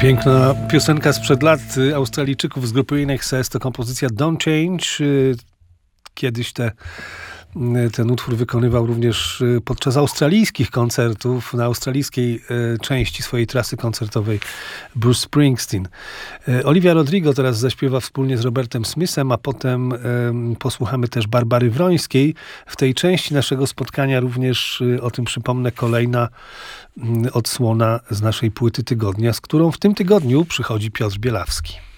Piękna piosenka sprzed lat Australijczyków z grupy INXS to kompozycja Don't Change. Kiedyś ten utwór wykonywał również podczas australijskich koncertów, na australijskiej części swojej trasy koncertowej Bruce Springsteen. Olivia Rodrigo teraz zaśpiewa wspólnie z Robertem Smithem, a potem posłuchamy też Barbary Wrońskiej. W tej części naszego spotkania również, o tym przypomnę, kolejna odsłona z naszej płyty tygodnia, z którą w tym tygodniu przychodzi Piotr Bielawski.